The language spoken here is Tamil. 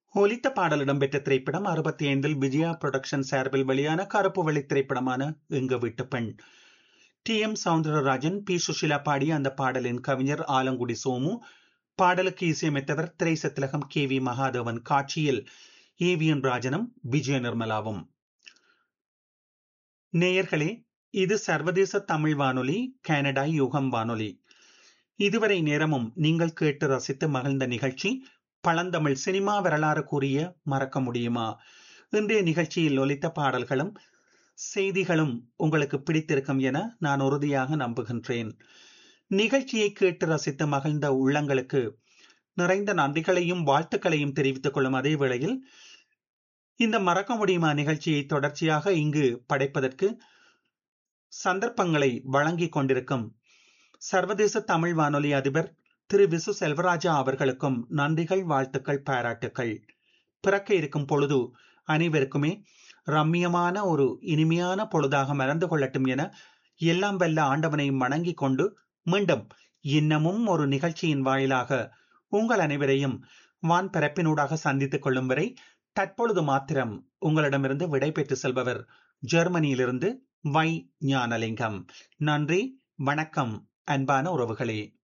ஒலித்த பாடல் இடம்பெற்ற திரைப்படம் 65 விஜயா புரொடக்ஷன் சார்பில் வெளியான கருப்பு வெள்ளி திரைப்படமான எங்க வீட்டு பெண். டி.எம். சௌந்தரராஜன், பி.சுஷீலா பாடிய அந்த பாடலின் கவிஞர் ஆலங்குடி சோமு, பாடலுக்கு இசையமைத்தவர் திரைசத்திலகம் கே.வி. மகாதேவன், காட்சியில் ஏ.வி.என். ராஜனும் விஜய நிர்மலாவும். நேயர்களே, இது சர்வதேச தமிழ் வானொலி, கனடா யுகம் வானொலி. இதுவரை நேரமும் நீங்கள் கேட்டு ரசித்து மகிழ்ந்த நிகழ்ச்சி பழந்தமிழ் சினிமா வரலாறு கூறிய மறக்க முடியுமா. இன்றைய நிகழ்ச்சியில் ஒலித்த பாடல்களும் செய்திகளும் உங்களுக்கு பிடித்திருக்கும் என நான் உறுதியாக நம்புகின்றேன். நிகழ்ச்சியை கேட்டு ரசித்து மகிழ்ந்த உள்ளங்களுக்கு நிறைந்த நன்றிகளையும் வாழ்த்துக்களையும் தெரிவித்துக் கொள்ளும் அதே வேளையில், இந்த மறக்க முடியுமா நிகழ்ச்சியை தொடர்ச்சியாக இங்கு படைப்பதற்கு சந்தர்ப்பங்களை வழங்கிக் கொண்டிருக்கும் சர்வதேச தமிழ் வானொலி அதிபர் திரு விசு செல்வராஜா அவர்களுக்கும் நன்றிகள், வாழ்த்துக்கள், பாராட்டுக்கள். பிறக்க இருக்கும் பொழுது அனைவருக்குமே ரம்மியமான ஒரு இனிமையான பொழுதாக மறந்து கொள்ளட்டும் என எல்லாம் வல்ல ஆண்டவனையும் வணங்கிக் கொண்டு மீண்டும் இன்னமும் ஒரு நிகழ்ச்சியின் வாயிலாக உங்கள் அனைவரையும் வான் பரப்பினூடாக சந்தித்துக் கொள்ளும் வரை தற்பொழுது மாத்திரம் உங்களிடமிருந்து விடை பெற்று செல்பவர் ஜெர்மனியிலிருந்து வை ஞானலிங்கம். நன்றி, வணக்கம் அன்பான உறவுகளே.